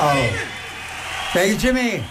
Oh, thank you, Jimmy.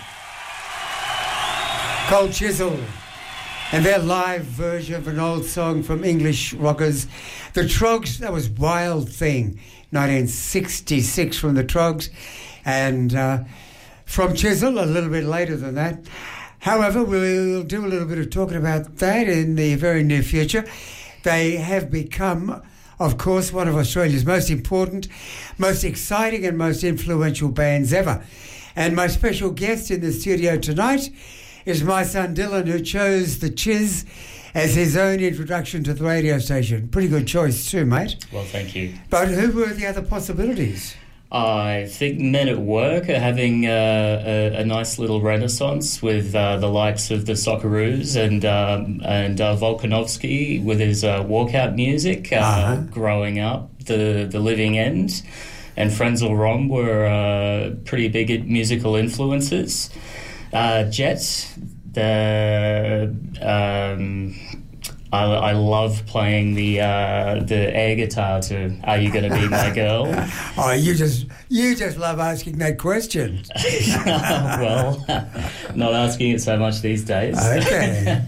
Cold Chisel. And their live version of an old song from English rockers, The Trogs. That was Wild Thing, 1966 from The Trogs. And from Chisel, a little bit later than that. However, we'll do a little bit of talking about that in the very near future. They have become, of course, one of Australia's most important, most exciting and most influential bands ever. And my special guest in the studio tonight is my son Dylan, who chose the Chiz as his own introduction to the radio station. Pretty good choice too, mate. Well, thank you. But who were the other possibilities? I think Men at Work are having a nice little renaissance with the likes of the Socceroos and Volkanovski with his walkout music, growing up, the Living End, and Frenzal Rhomb were pretty big musical influences. Jet, I love playing the air guitar to "Are You Gonna Be My Girl?" Oh, you just love asking that question. Well, not asking it so much these days. Okay.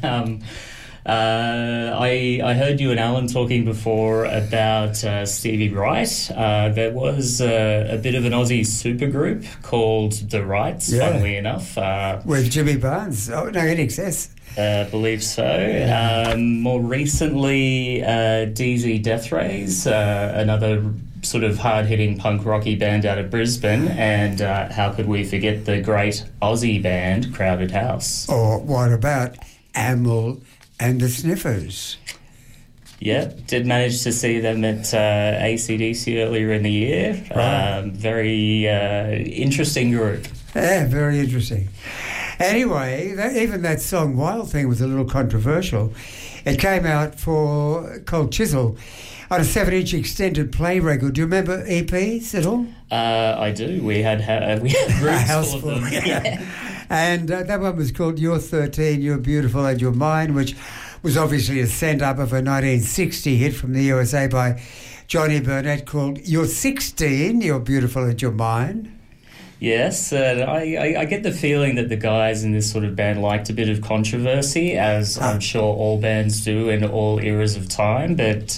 I heard you and Alan talking before about Stevie Wright. There was a bit of an Aussie supergroup called The Wrights, funnily enough. With Jimmy Barnes. Oh, no, in excess. Believe so. More recently, DZ Death Rays, another sort of hard-hitting punk rocky band out of Brisbane, and how could we forget the great Aussie band Crowded House? Or what about Amyl and the Sniffers? Yeah, did manage to see them at AC/DC earlier in the year. Right. Very interesting group. Yeah, very interesting. Anyway, even that song Wild Thing was a little controversial. It came out for Cold Chisel on a 7-inch extended play record. Do you remember EPs at all? I do. We had rooms full of them. Yeah. And that one was called You're 13, You're Beautiful and You're Mine, which was obviously a send-up of a 1960 hit from the USA by Johnny Burnett called You're 16, You're Beautiful and You're Mine. Yes, I get the feeling that the guys in this sort of band liked a bit of controversy, as I'm sure all bands do in all eras of time. But,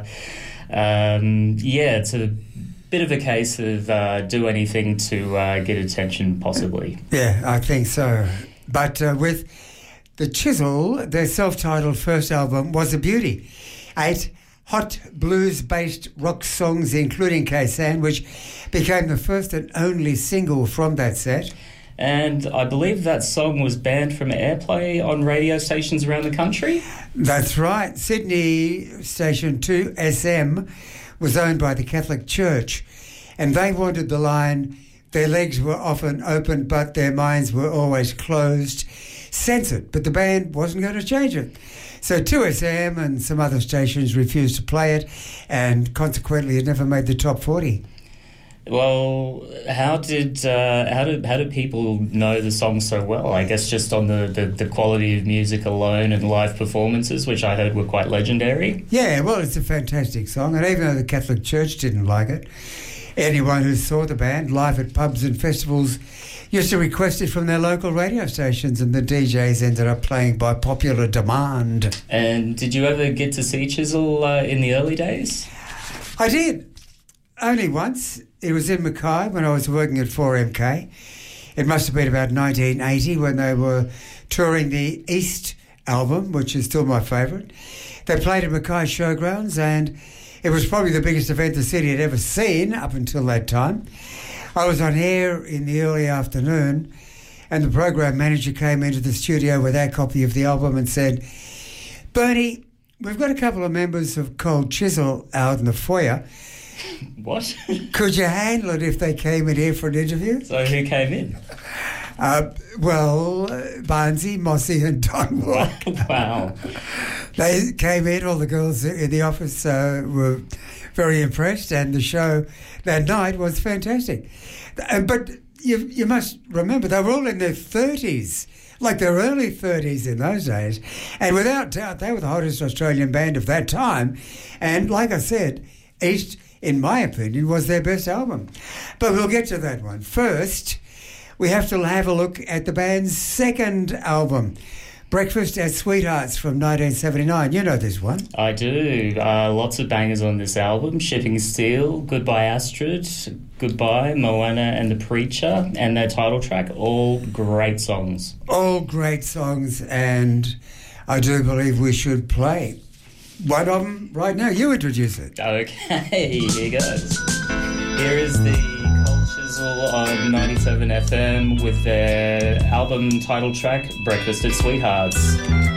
it's a bit of a case of do anything to get attention, possibly. Yeah, I think so. But with the Chisel, their self-titled first album was a beauty. 8 hot blues-based rock songs, including Kaysan, which became the first and only single from that set. And I believe that song was banned from airplay on radio stations around the country? That's right. Sydney station 2SM was owned by the Catholic Church, and they wanted the line, "Their legs were often open, but their minds were always closed," censored, but the band wasn't going to change it. So 2SM and some other stations refused to play it, and consequently it never made the top 40. Well, how did people know the song so well? I guess just on the quality of music alone and live performances, which I heard were quite legendary. Yeah, well, it's a fantastic song, and even though the Catholic Church didn't like it, anyone who saw the band live at pubs and festivals used to request it from their local radio stations, and the DJs ended up playing by popular demand. And did you ever get to see Chisel in the early days? I did. Only once. It was in Mackay when I was working at 4MK. It must have been about 1980 when they were touring the East album, which is still my favourite. They played at Mackay Showgrounds, and it was probably the biggest event the city had ever seen up until that time. I was on air in the early afternoon, and the program manager came into the studio with our copy of the album and said, "Bernie, we've got a couple of members of Cold Chisel out in the foyer. What? Could you handle it if they came in here for an interview?" So who came in? Barnesy, Mossy and Don Walk. Wow. They came in, all the girls in the office were very impressed, and the show that night was fantastic. But you must remember, they were all in their 30s, like their early 30s in those days, and without doubt they were the hottest Australian band of that time. And like I said, East in my opinion, was their best album. But we'll get to that one. First, we have to have a look at the band's second album, Breakfast at Sweethearts from 1979. You know this one. I do. Lots of bangers on this album. Shipping Steel, Goodbye Astrid, Goodbye, Moana and The Preacher, and their title track, all great songs. All great songs, and I do believe we should play one of them right now. You introduce it. Okay, here goes. Here is the Cold Chisel on 97 FM with their album title track, Breakfast at Sweethearts.